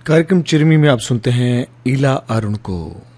कार्यक्रम चिरमी में आप सुनते हैं इला अरुण को।